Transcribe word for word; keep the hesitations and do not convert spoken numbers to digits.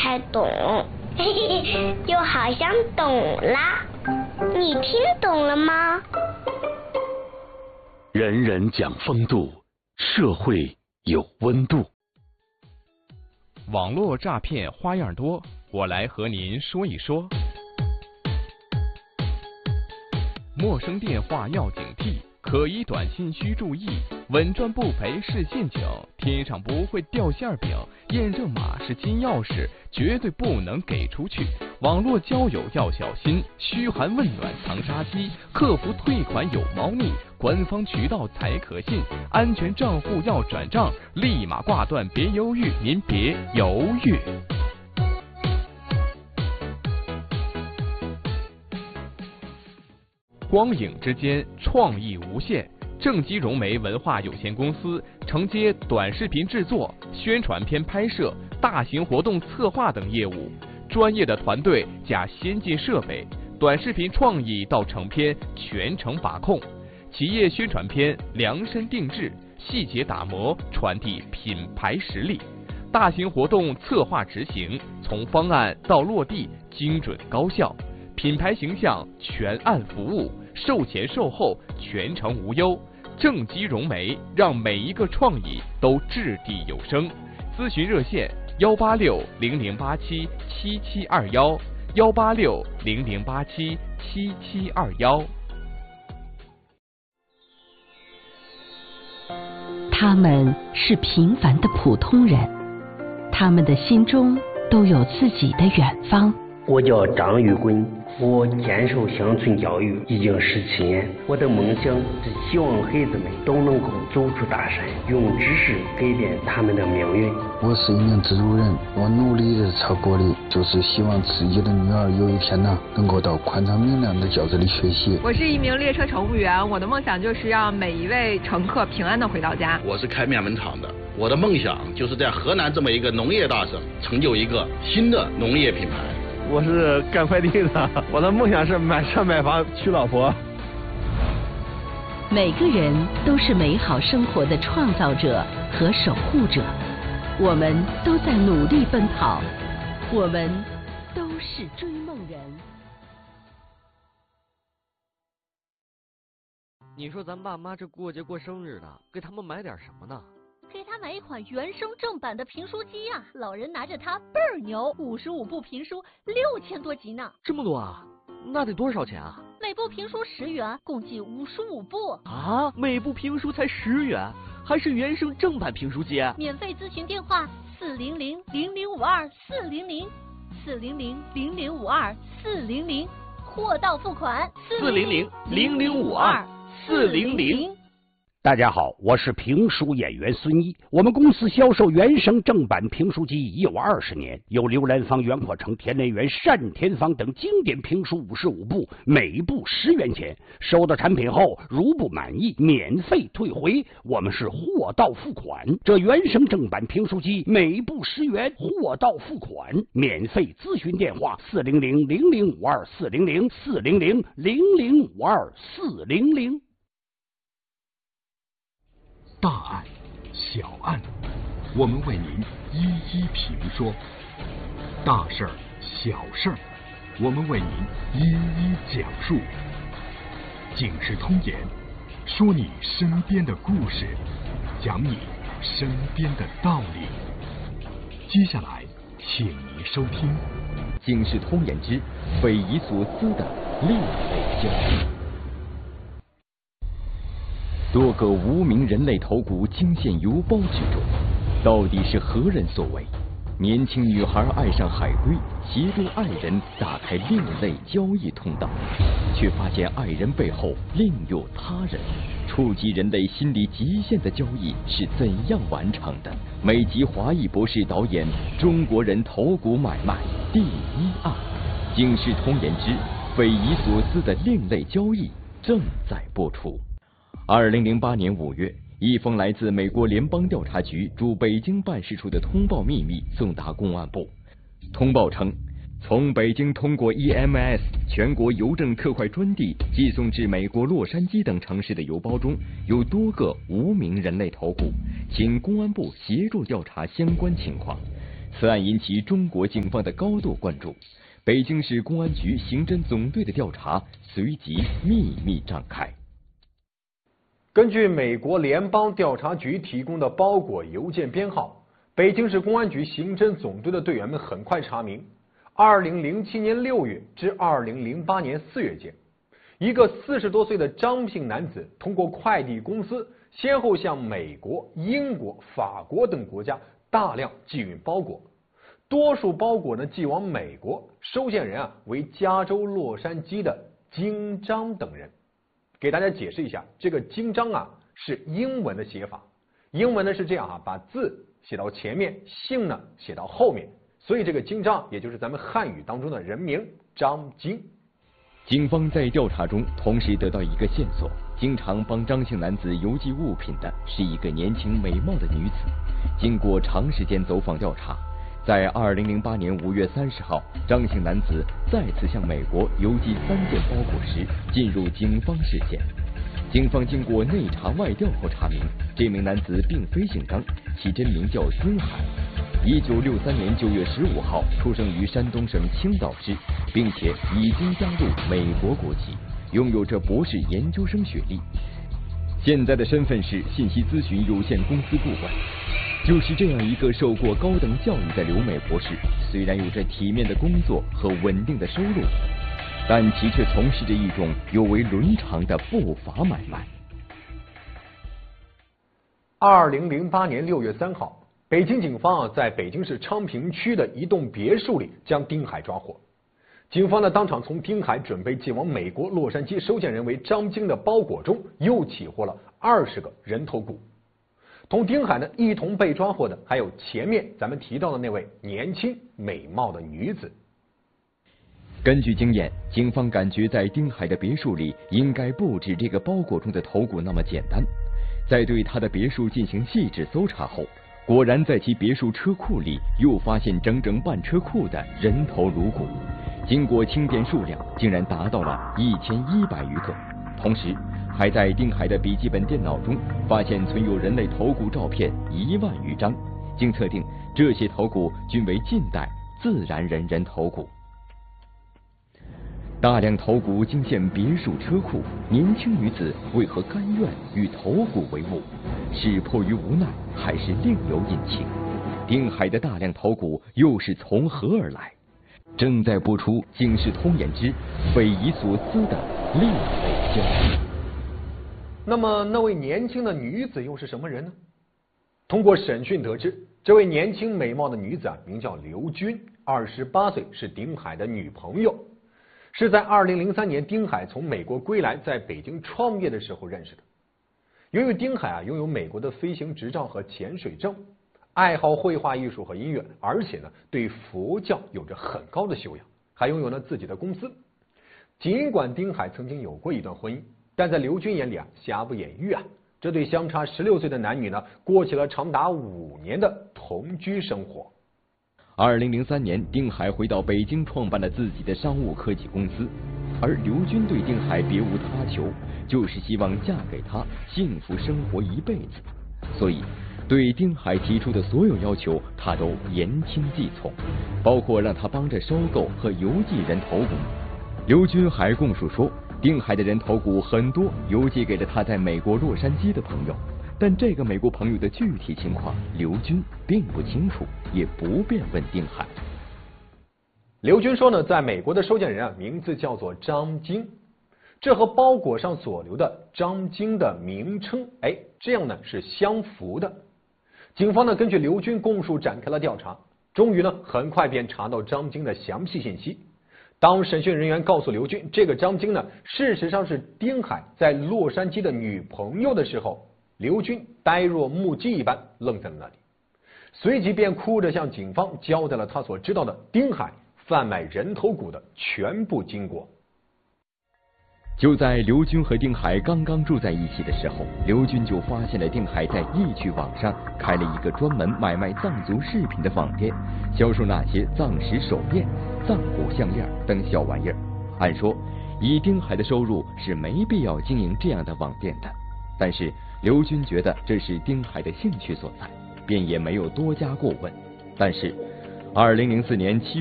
太懂，嘿嘿，又好像懂啦。你听懂了吗？ 人人讲风度，社会有温度。 网络诈骗花样多，我来和您说一说。陌生电话要警惕，可疑短信需注意，稳赚不赔是陷阱，天上不会掉馅饼，验证码是金钥匙，绝对不能给出去。网络交友要小心，嘘寒问暖藏杀机，客服退款有猫腻，官方渠道才可信，安全账户要转账，立马挂断，别犹豫，您别犹豫。光影之间，创意无限。正畸融媒文化有限公司承接短视频制作、宣传片拍摄、大型活动策划等业务，专业的团队加先进设备，短视频创意到成片全程把控，企业宣传片量身定制，细节打磨，传递品牌实力。大型活动策划执行，从方案到落地精准高效，品牌形象全案服务，售前售后全程无忧。正畸融媒让每一个创意都掷地有声。咨询热线幺八六零零八七七七二幺幺八六零零八七七七二幺。 他们是平凡的普通人，他们的心中都有自己的远方。 我叫张玉棍，我坚守乡村教育已经十七年。我的梦想是希望孩子们都能够走出大山，用知识改变他们的命运。 我是一名制作人，我努力的超过的就是希望自己的女儿有一天呢，能够到宽敞明亮的教室里学习。 我是一名列车乘务员，我的梦想就是让每一位乘客平安的回到家。 我是开面粉厂的，我的梦想就是在河南这么一个农业大省，成就一个新的农业品牌。 我是干快递的，我的梦想是买车买房娶老婆。 每个人都是美好生活的创造者和守护者，我们都在努力奔跑，我们都是追梦人。 你说咱爸妈这过节过生日的，给他们买点什么呢？ 给他买一款原声正版的评书机呀、啊，老人拿着它倍儿牛，五十五部评书，六千多集呢。 这么多啊？那得多少钱啊？ 每部评书十元，共计五十五部。 啊，每部评书才十元，还是原声正版评书机？ 免费咨询电话：四零零零零五二四零零，四零零零零五二四零零，货到付款。 四零零零零五二四零零。 大家好，我是评书演员孙一。我们公司销售原声正版评书机已有二十年，有刘兰芳、袁阔成、田连元、单田芳等经典评书五十五部，每部十元钱。收到产品后，如不满意，免费退回。我们是货到付款。这原声正版评书机每部十元，货到付款，免费咨询电话：四零零零零五二四零零四零零零零五二四零零。 大案、小案，我们为您一一评说；大事儿、小事儿，我们为您一一讲述。警世通言，说你身边的故事，讲你身边的道理。接下来，请您收听《 警世通言之匪夷所思的另类交易》。多个无名人类头骨惊现邮包之中，到底是何人所为？年轻女孩爱上海龟，协助爱人打开另类交易通道，却发现爱人背后另有他人。触及人类心理极限的交易是怎样完成的？美籍华裔博士导演《中国人头骨买卖》第一案，《警世通言之匪夷所思的另类交易》正在播出。二零零八年五月，一封来自美国联邦调查局驻北京办事处的通报秘密送达公安部。通报称，从北京通过 E M S 全国邮政特快专递寄送至美国洛杉矶等城市的邮包中有多个无名人类头骨，请公安部协助调查相关情况。 此案引起中国警方的高度关注，北京市公安局刑侦总队的调查随即秘密展开。 根据美国联邦调查局提供的包裹邮件编号，北京市公安局刑侦总队的队员们很快查明，二零零七年六月至二零零八年四月间，一个四十多岁的张姓男子通过快递公司，先后向美国、英国、法国等国家大量寄运包裹，多数包裹呢寄往美国，收件人啊为加州洛杉矶的金章等人。给大家解释一下，这个金章啊是英文的写法，英文呢是这样啊，把字写到前面，姓呢写到后面，所以这个金章也就是咱们汉语当中的人名张金。 警方在调查中同时得到一个线索，经常帮张姓男子邮寄物品的是一个年轻美貌的女子。经过长时间走访调查，在二零零八年五月三十号，张姓男子再次向美国邮寄三件包裹时，进入警方视线。警方经过内查外调后查明，这名男子并非姓张，其真名叫丁海。一九六三年九月十五号出生于山东省青岛市，并且已经加入美国国籍，拥有着博士研究生学历。现在的身份是信息咨询有限公司顾问。就是这样一个受过高等教育的留美博士，虽然有着体面的工作和稳定的收入，但其却从事着一种有违伦常的不法买卖。 二零零八年六月三号，北京警方啊在北京市昌平区的一栋别墅里将丁海抓获。警方呢当场从丁海准备寄往美国洛杉矶收件人为张晶的包裹中又起获了二十个人头骨。同丁海呢一同被抓获的还有前面咱们提到的那位年轻美貌的女子。 根据经验，警方感觉在丁海的别墅里应该不止这个包裹中的头骨那么简单。在对他的别墅进行细致搜查后，果然在其别墅车库里又发现整整半车库的人头颅骨，经过清点数量竟然达到了一千一百余个。同时还在丁海的笔记本电脑中发现存有人类头骨照片一万余张，经测定这些头骨均为近代自然人人头骨。大量头骨惊现别墅车库，年轻女子为何甘愿与头骨为伍？是迫于无奈，还是另有隐情？丁海的大量头骨又是从何而来？正在播出《警世通言之匪夷所思的另类交易》。 那么那位年轻的女子又是什么人呢？通过审讯得知，这位年轻美貌的女子啊，名叫刘军，二十八岁，是丁海的女朋友，是在二零零三年丁海从美国归来，在北京创业的时候认识的。由于丁海啊拥有美国的飞行执照和潜水证，爱好绘画艺术和音乐，而且呢对佛教有着很高的修养，还拥有了自己的公司。尽管丁海曾经有过一段婚姻，但在刘军眼里啊，瑕不掩瑜啊，这对相差十六岁的男女呢，过起了长达五年的同居生活。 二零零三年，丁海回到北京，创办了自己的商务科技公司，而刘军对丁海别无他求，就是希望嫁给他，幸福生活一辈子。所以，对丁海提出的所有要求，他都言听计从，包括让他帮着收购和邮寄人头骨。刘军还供述说，丁海的人头骨很多邮寄给了他在美国洛杉矶的朋友，但这个美国朋友的具体情况刘军并不清楚，也不便问丁海。 刘军说呢，在美国的收件人啊，名字叫做张晶，这和包裹上所留的张晶的名称，哎，这样呢是相符的。警方呢根据刘军供述展开了调查，终于呢很快便查到张晶的详细信息。当审讯人员告诉刘军，这个张晶呢事实上是丁海在洛杉矶的女朋友的时候，刘军呆若木鸡一般愣在了那里，随即便哭着向警方交代了他所知道的丁海贩卖人头骨的全部经过。 就在刘军和丁海刚刚住在一起的时候，刘军就发现了丁海在易趣网上开了一个专门买卖藏族饰品的网店，销售那些藏石手链、藏骨项链等小玩意儿。按说以丁海的收入是没必要经营这样的网店的，但是刘军觉得这是丁海的兴趣所在，便也没有多加过问。但是二零零四年七